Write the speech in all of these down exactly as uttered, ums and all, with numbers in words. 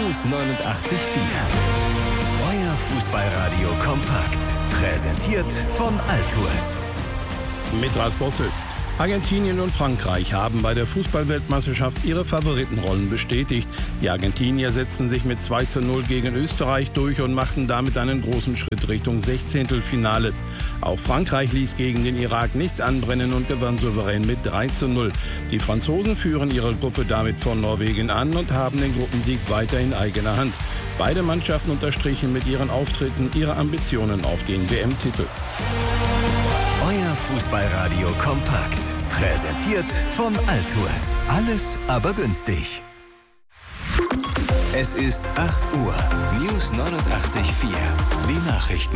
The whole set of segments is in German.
News neunundachtzig Komma vier. Euer Fußballradio kompakt. Präsentiert von Altours. Mit Ralf Bossel. Argentinien und Frankreich haben bei der Fußballweltmeisterschaft ihre Favoritenrollen bestätigt. Die Argentinier setzten sich mit zwei zu null gegen Österreich durch und machten damit einen großen Schritt Richtung Sechzehntelfinale. Auch Frankreich ließ gegen den Irak nichts anbrennen und gewann souverän mit drei zu null. Die Franzosen führen ihre Gruppe damit vor Norwegen an und haben den Gruppensieg weiter in eigener Hand. Beide Mannschaften unterstrichen mit ihren Auftritten ihre Ambitionen auf den W M-Titel. Euer Fußballradio kompakt. Präsentiert von Altours. Alles aber günstig. Es ist acht Uhr. News neunundachtzig Komma vier. Die Nachrichten.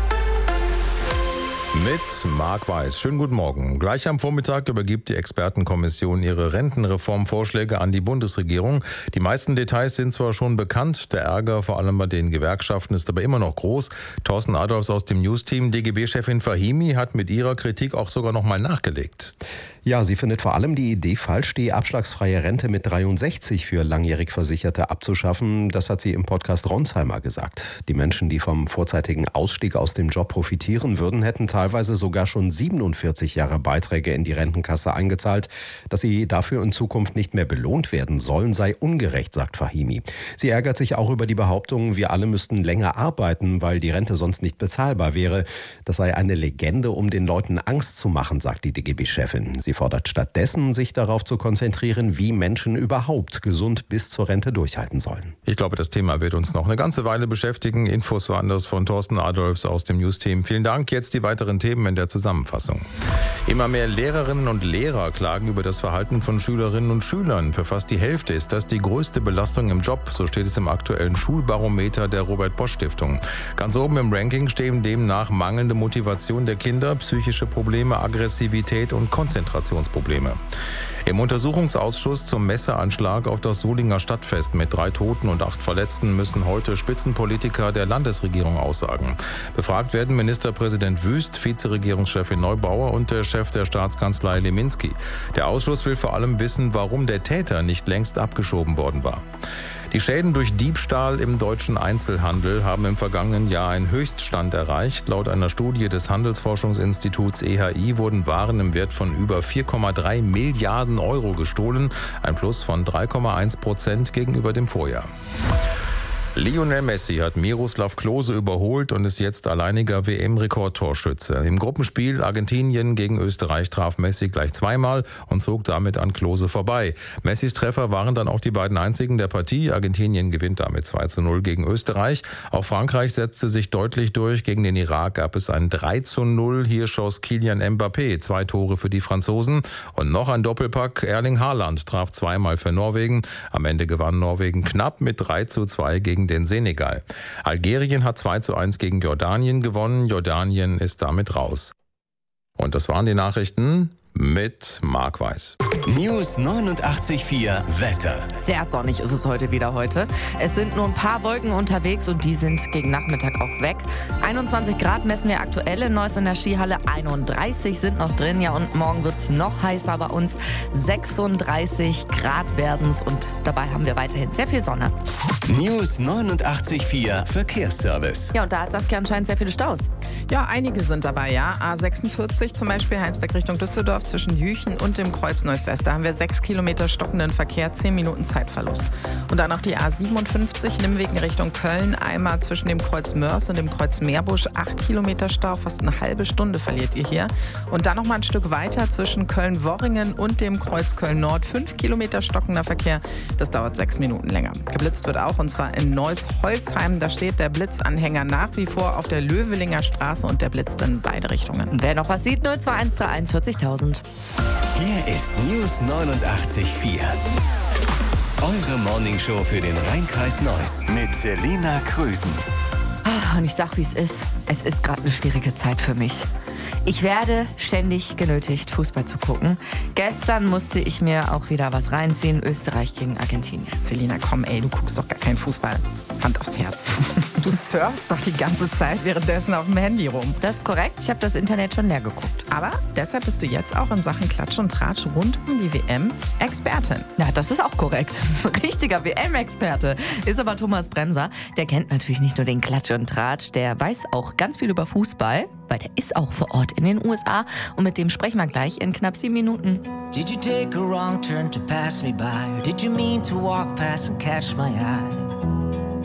Mit Marc Weiß. Schönen guten Morgen. Gleich am Vormittag übergibt die Expertenkommission ihre Rentenreformvorschläge an die Bundesregierung. Die meisten Details sind zwar schon bekannt, der Ärger vor allem bei den Gewerkschaften ist aber immer noch groß. Thorsten Adolfs aus dem News-Team, D G B-Chefin Fahimi, hat mit ihrer Kritik auch sogar noch mal nachgelegt. Ja, sie findet vor allem die Idee falsch, die abschlagsfreie Rente mit dreiundsechzig für langjährig Versicherte abzuschaffen. Das hat sie im Podcast Ronsheimer gesagt. Die Menschen, die vom vorzeitigen Ausstieg aus dem Job profitieren würden, hätten teilweise sogar schon siebenundvierzig Jahre Beiträge in die Rentenkasse eingezahlt. Dass sie dafür in Zukunft nicht mehr belohnt werden sollen, sei ungerecht, sagt Fahimi. Sie ärgert sich auch über die Behauptung, wir alle müssten länger arbeiten, weil die Rente sonst nicht bezahlbar wäre. Das sei eine Legende, um den Leuten Angst zu machen, sagt die D G B-Chefin. Sie fordert stattdessen, sich darauf zu konzentrieren, wie Menschen überhaupt gesund bis zur Rente durchhalten sollen. Ich glaube, das Thema wird uns noch eine ganze Weile beschäftigen. Infos waren das von Thorsten Adolfs aus dem News-Team. Vielen Dank. Jetzt die weiteren Themen in der Zusammenfassung. Immer mehr Lehrerinnen und Lehrer klagen über das Verhalten von Schülerinnen und Schülern. Für fast die Hälfte ist das die größte Belastung im Job. So steht es im aktuellen Schulbarometer der Robert-Bosch-Stiftung. Ganz oben im Ranking stehen demnach mangelnde Motivation der Kinder, psychische Probleme, Aggressivität und Konzentration. Probleme. Im Untersuchungsausschuss zum Messeranschlag auf das Solinger Stadtfest mit drei Toten und acht Verletzten müssen heute Spitzenpolitiker der Landesregierung aussagen. Befragt werden Ministerpräsident Wüst, Vizeregierungschefin Neubauer und der Chef der Staatskanzlei Leminski. Der Ausschuss will vor allem wissen, warum der Täter nicht längst abgeschoben worden war. Die Schäden durch Diebstahl im deutschen Einzelhandel haben im vergangenen Jahr einen Höchststand erreicht. Laut einer Studie des Handelsforschungsinstituts E H I wurden Waren im Wert von über vier Komma drei Milliarden Euro gestohlen, ein Plus von drei Komma eins Prozent gegenüber dem Vorjahr. Lionel Messi hat Miroslav Klose überholt und ist jetzt alleiniger W M-Rekordtorschütze. Im Gruppenspiel Argentinien gegen Österreich traf Messi gleich zweimal und zog damit an Klose vorbei. Messis Treffer waren dann auch die beiden einzigen der Partie. Argentinien gewinnt damit zwei zu null gegen Österreich. Auch Frankreich setzte sich deutlich durch. Gegen den Irak gab es ein drei zu null. Hier schoss Kylian Mbappé zwei Tore für die Franzosen. Und noch ein Doppelpack. Erling Haaland traf zweimal für Norwegen. Am Ende gewann Norwegen knapp mit drei zu zwei gegen den Senegal. Algerien hat zwei zu eins gegen Jordanien gewonnen. Jordanien ist damit raus. Und das waren die Nachrichten mit Marc Weiß. News neunundachtzig Komma vier Wetter. Sehr sonnig ist es heute wieder heute. Es sind nur ein paar Wolken unterwegs und die sind gegen Nachmittag auch weg. einundzwanzig Grad messen wir aktuell in Neuss in der Skihalle. einunddreißig sind noch drin. Ja, und morgen wird es noch heißer bei uns. sechsunddreißig Grad werden es und dabei haben wir weiterhin sehr viel Sonne. News neunundachtzig Komma vier Verkehrsservice. Ja, und da hat Saskia anscheinend sehr viele Staus. Ja, einige sind dabei, ja. A sechsundvierzig zum Beispiel, Heinsberg Richtung Düsseldorf zwischen Jüchen und dem Kreuz Neuss-West. Da haben wir sechs Kilometer stockenden Verkehr, zehn Minuten Zeitverlust. Und dann noch die A siebenundfünfzig, Nimwegen Richtung Köln, einmal zwischen dem Kreuz Mörs und dem Kreuz Meerbusch, acht Kilometer Stau, fast eine halbe Stunde verliert ihr hier. Und dann noch mal ein Stück weiter zwischen Köln-Worringen und dem Kreuz Köln-Nord, fünf Kilometer stockender Verkehr, das dauert sechs Minuten länger. Geblitzt wird auch, und zwar in Neuss-Holzheim, da steht der Blitzanhänger nach wie vor auf der Löwelinger Straße und der blitzt in beide Richtungen. Wer noch was sieht, null zwei eins drei eins vierzigtausend. Hier ist News neunundachtzig Komma vier. Eure Morningshow für den Rheinkreis Neuss mit Selina Krösen. Ah, und ich sag, wie es ist. Es ist gerade eine schwierige Zeit für mich. Ich werde ständig genötigt, Fußball zu gucken. Gestern musste ich mir auch wieder was reinziehen. Österreich gegen Argentinien. Selina, komm ey, du guckst doch gar keinen Fußball. Hand aufs Herz. Du surfst doch die ganze Zeit währenddessen auf dem Handy rum. Das ist korrekt, ich habe das Internet schon leer geguckt. Aber deshalb bist du jetzt auch in Sachen Klatsch und Tratsch rund um die W M Expertin. Ja, das ist auch korrekt. Richtiger W M-Experte ist aber Thomas Bremser. Der kennt natürlich nicht nur den Klatsch und Tratsch, der weiß auch ganz viel über Fußball, weil der ist auch vor Ort in den U S A und mit dem sprechen wir gleich in knapp sieben Minuten. Did you take a wrong turn to pass me by? Or did you mean to walk past and catch my eye?